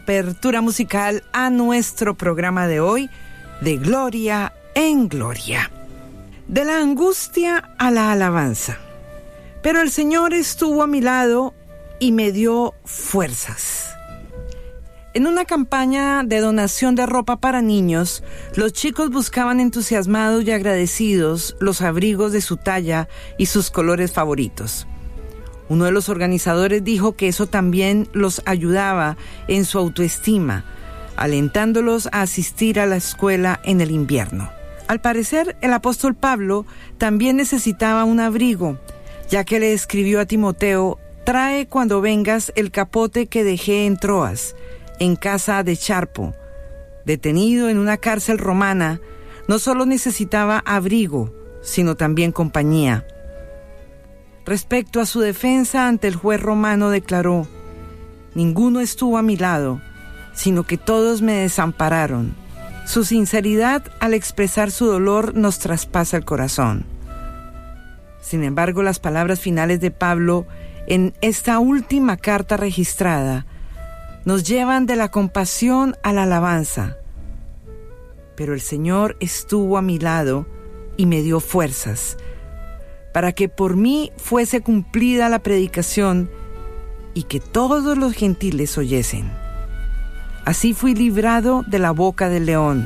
Apertura musical a nuestro programa de hoy, de Gloria en Gloria. De la angustia a la alabanza. Pero el Señor estuvo a mi lado y me dio fuerzas. En una campaña de donación de ropa para niños, los chicos buscaban entusiasmados y agradecidos los abrigos de su talla y sus colores favoritos. Uno de los organizadores dijo que eso también los ayudaba en su autoestima, alentándolos a asistir a la escuela en el invierno. Al parecer, el apóstol Pablo también necesitaba un abrigo, ya que le escribió a Timoteo: «Trae cuando vengas el capote que dejé en Troas, en casa de Charpo». Detenido en una cárcel romana, no solo necesitaba abrigo, sino también compañía. Respecto a su defensa ante el juez romano, declaró: «Ninguno estuvo a mi lado, sino que todos me desampararon». Su sinceridad al expresar su dolor nos traspasa el corazón. Sin embargo, las palabras finales de Pablo en esta última carta registrada nos llevan de la compasión a la alabanza. Pero el Señor estuvo a mi lado y me dio fuerzas, para que por mí fuese cumplida la predicación y que todos los gentiles oyesen. Así fui librado de la boca del león.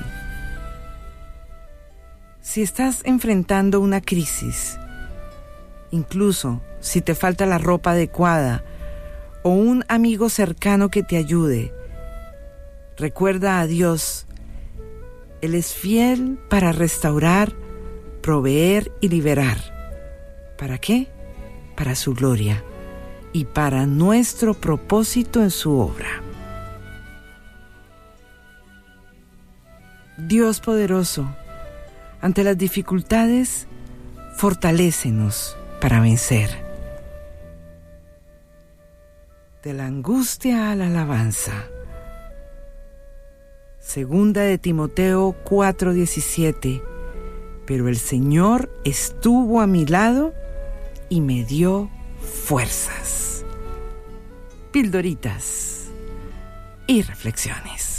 Si estás enfrentando una crisis, incluso si te falta la ropa adecuada o un amigo cercano que te ayude, recuerda a Dios. Él es fiel para restaurar, proveer y liberar. ¿Para qué? Para su gloria y para nuestro propósito en su obra. Dios poderoso, ante las dificultades, fortalécenos para vencer. De la angustia a la alabanza. Segunda de Timoteo 4:17. Pero el Señor estuvo a mi lado y me dio fuerzas. Pildoritas y reflexiones.